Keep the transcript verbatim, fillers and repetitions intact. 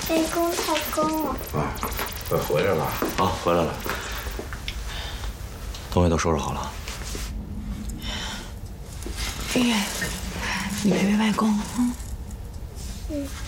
外公太公了。 啊，快回来了。 好，回来了。东西都收拾好了。 月月，你陪陪外公啊。 嗯。